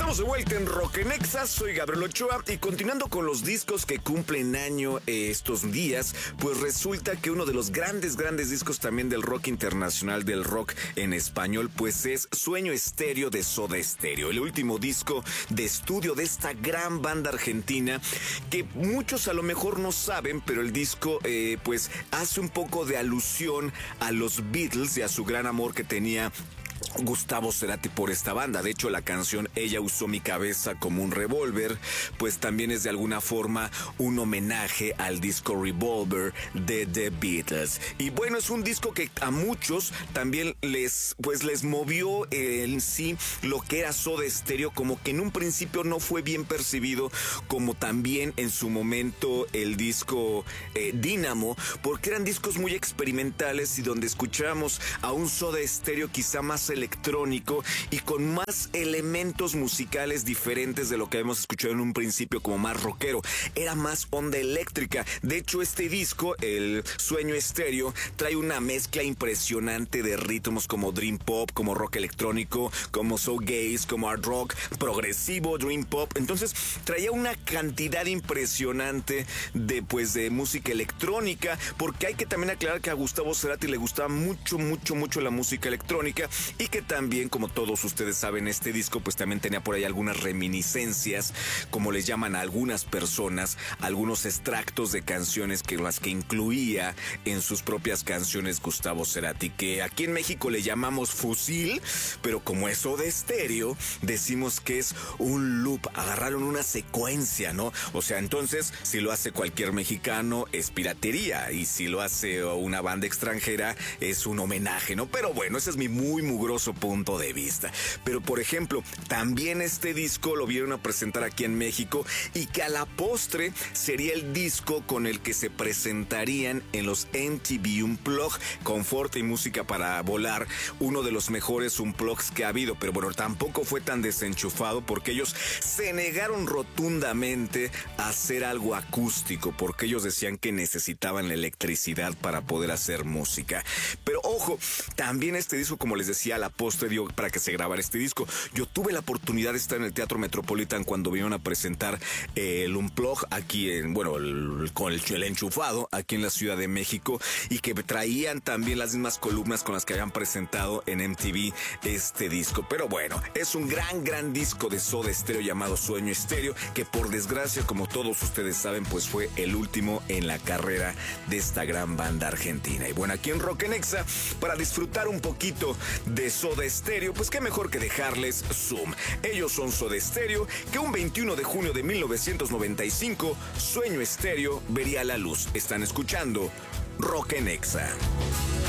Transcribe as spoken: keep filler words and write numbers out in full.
Estamos de vuelta en Rock en Exa, soy Gabriel Ochoa y continuando con los discos que cumplen año eh, estos días, pues resulta que uno de los grandes, grandes discos también del rock internacional, del rock en español, pues es Sueño Estéreo de Soda Stereo, el último disco de estudio de esta gran banda argentina que muchos a lo mejor no saben, pero el disco eh, pues hace un poco de alusión a los Beatles y a su gran amor que tenía Gustavo Cerati por esta banda. De hecho, la canción Ella usó mi cabeza como un revólver, pues también es de alguna forma un homenaje al disco Revolver de The Beatles. Y bueno, es un disco que a muchos también les, pues les movió eh, en sí lo que era Soda Stereo, como que en un principio no fue bien percibido, como también en su momento el disco eh, Dynamo, porque eran discos muy experimentales y donde escuchábamos a un Soda Stereo quizá más electrónico y con más elementos musicales diferentes de lo que habíamos escuchado en un principio, como más rockero. Era más onda eléctrica. De hecho, este disco, el Sueño Estéreo, trae una mezcla impresionante de ritmos como dream pop, como rock electrónico, como shoegaze, como hard rock, progresivo, dream pop. Entonces, traía una cantidad impresionante de, pues, de música electrónica, porque hay que también aclarar que a Gustavo Cerati le gustaba mucho, mucho, mucho la música electrónica. Y que también, como todos ustedes saben, este disco pues también tenía por ahí algunas reminiscencias, como les llaman a algunas personas, algunos extractos de canciones que las que incluía en sus propias canciones Gustavo Cerati, que aquí en México le llamamos fusil, pero como es Soda Stereo, decimos que es un loop, agarraron una secuencia, ¿no? O sea, entonces, si lo hace cualquier mexicano, es piratería, y si lo hace una banda extranjera, es un homenaje, ¿no? Pero bueno, ese es mi muy mugroso punto de vista. Pero por ejemplo, también este disco lo vieron a presentar aquí en México y que a la postre sería el disco con el que se presentarían en los M T V Unplugged, Confort y Música para Volar, uno de los mejores Unplugged que ha habido. Pero bueno, tampoco fue tan desenchufado porque ellos se negaron rotundamente a hacer algo acústico, porque ellos decían que necesitaban la electricidad para poder hacer música. Pero ojo, también este disco, como les decía, a la postre dio para que se grabara este disco. Yo tuve la oportunidad de estar en el Teatro Metropolitan cuando vinieron a presentar eh, el Unplugged aquí en, bueno, el, con el, el enchufado aquí en la Ciudad de México, y que traían también las mismas columnas con las que habían presentado en M T V este disco. Pero bueno, es un gran, gran disco de Soda Stereo llamado Sueño Estéreo, que por desgracia, como todos ustedes saben, pues fue el último en la carrera de esta gran banda argentina. Y bueno, aquí en Rock en Exa, para disfrutar un poquito de Soda Stereo, pues qué mejor que dejarles Zoom. Ellos son Soda Stereo, que un veintiuno de junio de mil novecientos noventa y cinco, Sueño Estéreo vería la luz. Están escuchando Rock en Exa.